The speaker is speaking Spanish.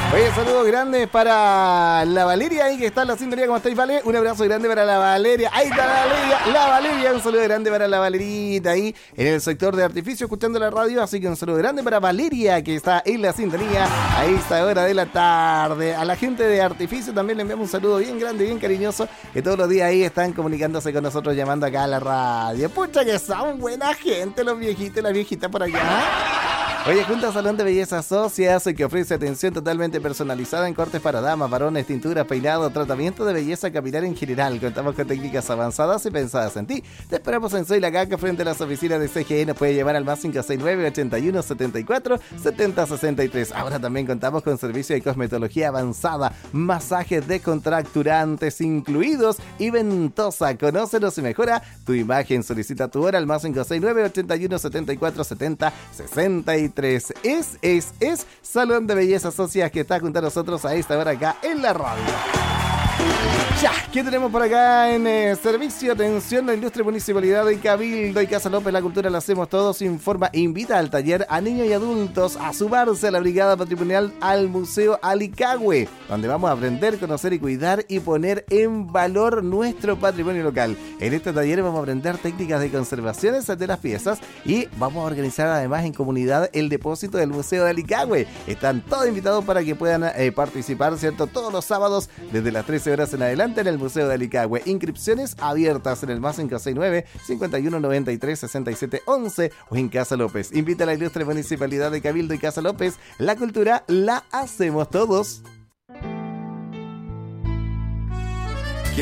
Oye, saludos grandes para la Valeria ahí que está en la sintonía. ¿Cómo estáis, Vale? Un abrazo grande para la Valeria. Ahí está la Valeria. Un saludo grande para la Valerita ahí en el sector de artificio escuchando la radio. Así que un saludo grande para Valeria que está en la sintonía a esta hora de la tarde. A la gente de artificio también le enviamos un saludo bien grande, bien cariñoso, que todos los días ahí están comunicándose con nosotros, llamando acá a la radio. Pucha que son buena gente los viejitos y las viejitas por allá. Oye, Junta Salón de Belleza Socias, que ofrece atención totalmente personalizada en cortes para damas, varones, tinturas, peinado, tratamiento de belleza capilar en general. Contamos con técnicas avanzadas y pensadas en ti. Te esperamos en Soy La Caca, frente a las oficinas de CGN. Puede llamar al más 569-8174-7063. Ahora también contamos con servicio de cosmetología avanzada, masajes descontracturantes incluidos y ventosa. Conócenos y mejora tu imagen. Solicita tu hora al más 569-8174-7063. Es Salón de Belleza Socias que está junto a nosotros a esta hora acá en la radio. Ya, ¿qué tenemos por acá en servicio? Atención, la Industria Municipalidad de Cabildo y Casa López, la cultura la hacemos todos. Informa, invita al taller a niños y adultos a sumarse a la Brigada Patrimonial al Museo Alicagüe, donde vamos a aprender, conocer y cuidar y poner en valor nuestro patrimonio local. En este taller vamos a aprender técnicas de conservación de las piezas y vamos a organizar además en comunidad el depósito del Museo de Alicagüe. Están todos invitados para que puedan participar, ¿cierto? Todos los sábados desde las 13 horas en adelante en el Museo de Alicagüe. Inscripciones abiertas en el más 569-5193-6711 o en Casa López. Invita a la Ilustre Municipalidad de Cabildo y Casa López. La cultura la hacemos todos.